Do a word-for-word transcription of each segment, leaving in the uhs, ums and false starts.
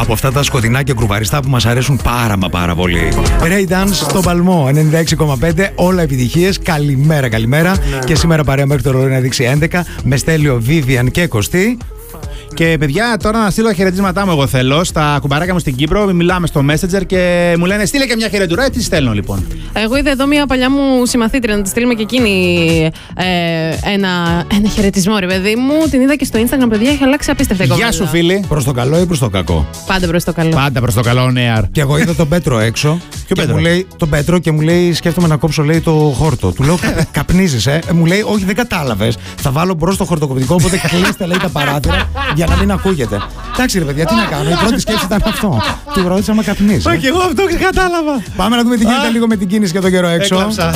από αυτά τα σκοτεινά και κρουβαριστά που μας αρέσουν πάρα μα πάρα πολύ. Ray Dance στον Παλμό, ενενήντα έξι κόμμα πέντε, όλα επιτυχίες. Καλημέρα, καλημέρα. Ναι. Και σήμερα παρέα μέχρι το ρολόι να δείξει έντεκα με Στέλιο, Vivian και Κωστή. Και παιδιά, τώρα να στείλω τα χαιρετίσματά μου. Εγώ θέλω στα κουμπαράκια μου στην Κύπρο. Μιλάμε στο Messenger και μου λένε στείλε και μια χαιρετουρά. Ε, τι στέλνω λοιπόν. Εγώ είδα εδώ μια παλιά μου συμμαθήτρια να τη στείλουμε και εκείνη ε, ένα, ένα χαιρετισμό, ρε παιδί μου. Την είδα και στο Instagram, παιδιά, έχει αλλάξει απίστευτα η κοπέλα. Γεια σου, φίλοι. Προς το καλό ή προς το κακό? Πάντα προς το καλό. Πάντα προς το καλό, νέα. Και εγώ είδα τον Πέτρο έξω. Ποιο Πέτρο? Μου λέει, τον Πέτρο και μου λέει: σκέφτομαι να κόψω, λέει, το χόρτο. Του λέω: καπνίζεις, ε. Μου λέει: όχι, δεν κατάλαβες. Θα βάλω μπρος το χορτοκοπητικό, οπότε κλείστε, λέει, τα παράθυρα για να μην ακούγεται. Εντάξει, ρε παιδιά, τι να κάνω. Η πρώτη σκέψη ήταν αυτό. Του ρώτησα άμα καπνίζει. Όχι, εγώ αυτό κατάλαβα. Πάμε να δούμε τι γίνεται λίγο με την κίνηση και τον καιρό έξω. Έκλαψα.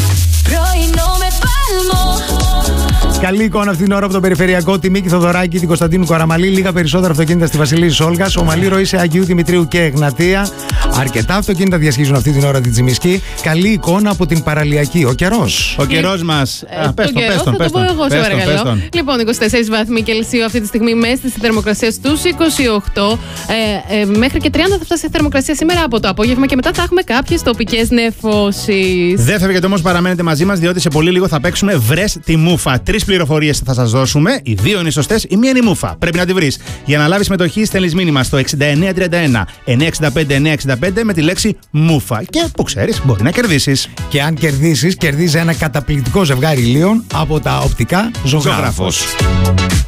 Καλή εικόνα αυτή την ώρα από τον περιφερειακό, τη Μίκη Θοδωράκη, την Κωνσταντίνου Κοραμαλή. Λίγα περισσότερα αυτοκίνητα στη Βασιλίση Όλγα. Ο Μαλή Ροή σε Αγίου Δημητρίου και Εγνατία. Αρκετά αυτοκίνητα διασχίζουν αυτή την ώρα την Τσιμισκή. Καλή εικόνα από την παραλιακή. Ο καιρός. Ο καιρός μας. Πες τον, πες τον, πες τον. Λοιπόν, είκοσι τέσσερις βαθμοί Κελσίου αυτή τη στιγμή, μέστηση θερμοκρασία στους είκοσι οκτώ. Ε, ε, μέχρι και τριάντα θα φτάσει η θερμοκρασία σήμερα από το απόγευμα και μετά θα έχουμε κάποιες τοπικές νεφώσεις. Δεν φεύγετε όμως, παραμένετε μαζί μας, διότι σε πολύ λίγο θα παίξουμε βρες τη μούφα. Τρεις πληροφορίες θα σας δώσουμε. Οι δύο είναι σωστές, η μία είναι η μούφα. Πρέπει να τη βρεις. Για να λάβεις συμμετοχή, στέλνεις μήνυμα στο εξήντα εννέα τριάντα ένα εννιακόσια εξήντα πέντε εννιακόσια εξήντα πέντε με τη λέξη μούφα. Και που ξέρεις, μπορεί να κερδίσεις. Και αν κερδίσεις, κερδίζει ένα καταπληκτικό ζευγάρι ηλίων από τα οπτικά Ζωγράφος.